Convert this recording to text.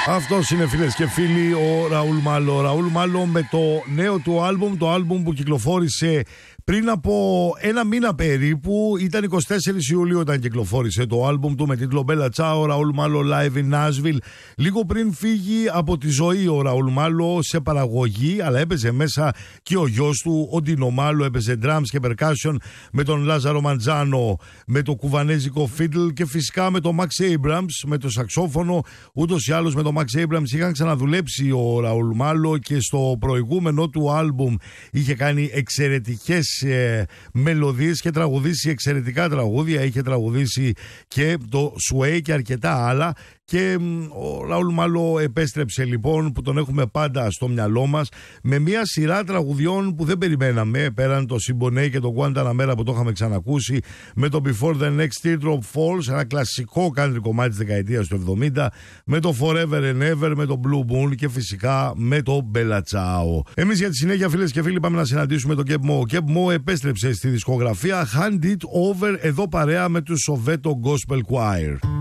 Αυτός είναι, φίλες και φίλοι, ο Ραούλ Μάλο. Ραούλ Μάλο με το νέο του άλμπουμ, το άλμπουμ που κυκλοφόρησε πριν από ένα μήνα περίπου. Ήταν 24 Ιουλίου όταν κυκλοφόρησε το άλμπουμ του με τίτλο Bella Ciao, Ραούλ Μάλο Live in Nashville. Λίγο πριν φύγει από τη ζωή ο Ραούλ Μάλο σε παραγωγή, αλλά έπαιζε μέσα και ο γιος του, ο Ντίνο Μάλο, έπαιζε drums και percussion με τον Λάζαρο Μαντζάνο, με το κουβανέζικο fiddle και φυσικά με τον Max Abrams, με το σαξόφωνο. Ούτως ή άλλως με τον Max Abrams είχαν ξαναδουλέψει ο Ραούλ Μάλο και στο προηγούμενο του άλμπουμ είχε κάνει εξαιρετικές μελωδίες και τραγουδήσει εξαιρετικά τραγούδια. Είχε τραγουδήσει και το Sway και αρκετά άλλα. Και ο Ραούλ Μάλο επέστρεψε λοιπόν, που τον έχουμε πάντα στο μυαλό μας, με μια σειρά τραγουδιών που δεν περιμέναμε, πέραν το Συμπονέ και το Guantanamera που το είχαμε ξανακούσει, με το Before the Next Teardrop Falls, ένα κλασικό country κομμάτι της δεκαετίας του 70, με το Forever and Ever, με το Blue Moon και φυσικά με το Bella Ciao. Εμείς για τη συνέχεια, φίλες και φίλοι, πάμε να συναντήσουμε τον Keb Mo. Ο Keb Mo επέστρεψε στη δισκογραφία Hand It Over, εδώ παρέα με τους Soweto Gospel Choir.